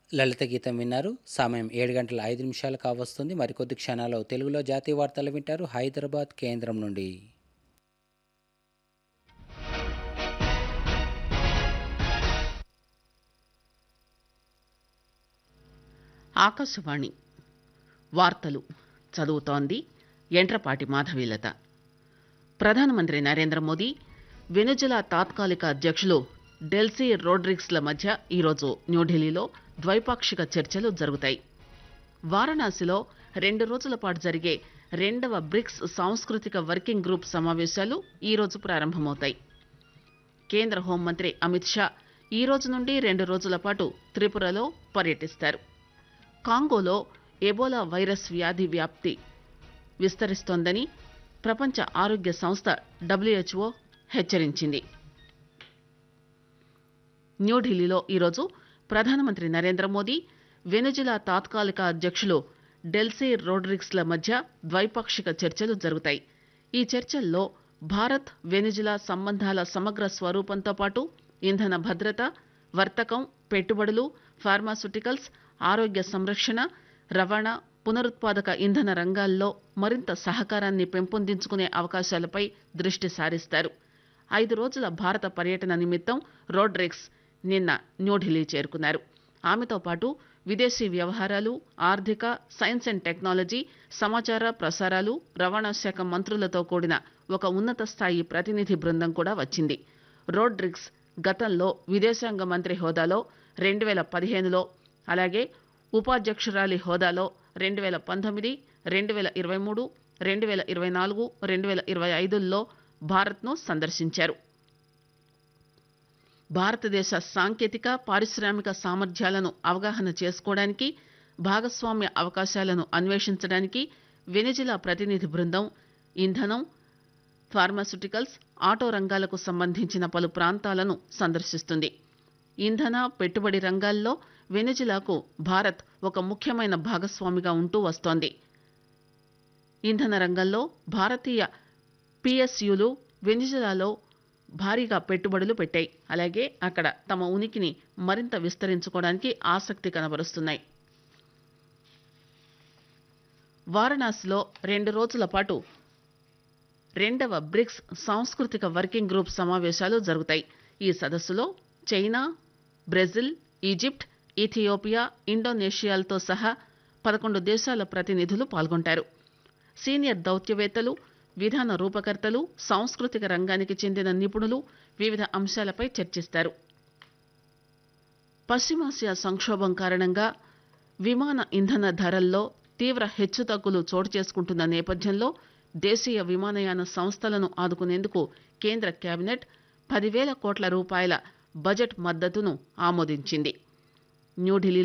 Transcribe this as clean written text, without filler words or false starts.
లలిత గీతం విన్నారు. సమయం 7 గంటల 5 నిమిషాలు కావస్తుంది. మరికొద్ది క్షణాల్లో తెలుగులో జాతీయ వార్తలు వింటారు హైదరాబాద్ కేంద్రం నుండి. ఆకాశవాణి వార్తలు చదువుతోంది యంట్రపాటి మాధవీలత. ప్రధానమంత్రి నరేంద్ర మోదీ వెనుజులా తాత్కాలిక అధ్యక్షులు డెల్సీ రోడ్రిగ్స్ల మధ్య ఈరోజు న్యూఢిల్లీలో ద్వైపాక్షిక చర్చలు జరుగుతాయి. వారణాసిలో 2 రోజుల పాటు జరిగే 2వ బ్రిక్స్ సాంస్కృతిక వర్కింగ్ గ్రూప్ సమావేశాలు ఈరోజు ప్రారంభమవుతాయి. కేంద్ర హోంమంత్రి అమిత్ షా ఈ రోజు నుండి 2 రోజుల పాటు త్రిపురలో పర్యటిస్తారు. కాంగోలో ఎబోలా వైరస్ వ్యాధి వ్యాప్తి విస్తరిస్తోందని ప్రపంచ ఆరోగ్య సంస్థ WHO హెచ్చరించింది. న్యూఢిల్లీలో ఈరోజు ప్రధానమంత్రి నరేంద్ర మోదీ వెనుజులా తాత్కాలిక అధ్యక్షులు డెల్సీ రోడ్రిగ్స్ల మధ్య ద్వైపాక్షిక చర్చలు జరుగుతాయి. ఈ చర్చల్లో భారత్ వెనుజులా సంబంధాల సమగ్ర స్వరూపంతో పాటు ఇంధన భద్రత, వర్తకం, పెట్టుబడులు, ఫార్మాస్యూటికల్స్, ఆరోగ్య సంరక్షణ, రవాణా, పునరుత్పాదక ఇంధన రంగాల్లో మరింత సహకారాన్ని పెంపొందించుకునే అవకాశాలపై దృష్టి సారిస్తారు. 5 రోజుల భారత పర్యటన నిమిత్తం రోడ్రిగ్స్ నిన్న న్యూఢిల్లీ చేరుకున్నారు. ఆమెతో పాటు విదేశీ వ్యవహారాలు, ఆర్థిక, సైన్స్ అండ్ టెక్నాలజీ, సమాచార ప్రసారాలు, రవాణా శాఖ మంత్రులతో కూడిన ఒక ఉన్నత స్థాయి ప్రతినిధి బృందం కూడా వచ్చింది. రోడ్రిగ్స్ గతంలో విదేశాంగ మంత్రి హోదాలో 2015లో, అలాగే ఉపాధ్యక్షురాలి హోదాలో 2019, 2023, 2024, 2025ల్లో భారత్ను సందర్శించారు. భారతదేశ సాంకేతిక, పారిశ్రామిక సామర్థ్యాలను అవగాహన చేసుకోవడానికి, భాగస్వామ్య అవకాశాలను అన్వేషించడానికి వెనిజులా ప్రతినిధి బృందం ఇంధనం, ఫార్మాస్యూటికల్స్, ఆటో రంగాలకు సంబంధించిన పలు ప్రాంతాలను సందర్శిస్తుంది. ఇంధన, పెట్టుబడి రంగాల్లో వెనిజులాకు భారత్ ఒక ముఖ్యమైన భాగస్వామిగా ఉంటూ వస్తోంది. ఇంధన రంగంలో భారతీయ PSUలు వెనిజులాలో భారీగా పెట్టుబడులు పెట్టాయి. అలాగే అక్కడ తమ ఉనికిని మరింత విస్తరించుకోవడానికి ఆసక్తి కనబరుస్తున్నాయి. వారణాసిలో 2 రోజుల పాటు 2వ బ్రిక్స్ సాంస్కృతిక వర్కింగ్ గ్రూప్ సమావేశాలు జరుగుతాయి. ఈ సదస్సులో చైనా, బ్రెజిల్, ఈజిప్ట్, ఇథియోపియా, ఇండోనేషియాలతో సహా 11 దేశాల ప్రతినిధులు పాల్గొంటారు. సీనియర్ దౌత్యవేత్తలు, విధాన రూపకర్తలు, సాంస్కృతిక రంగానికి చెందిన నిపుణులు వివిధ అంశాలపై చర్చిస్తారు. పశ్చిమాసియా సంక్షోభం కారణంగా విమాన ఇంధన ధరల్లో తీవ్ర హెచ్చుతగ్గులు చోటు చేసుకుంటున్న నేపథ్యంలో దేశీయ విమానయాన సంస్థలను ఆదుకునేందుకు కేంద్ర కేబినెట్ 10,000 కోట్ల రూపాయల బడ్జెట్ మద్దతును ఆమోదించింది. న్యూఢిల్లీ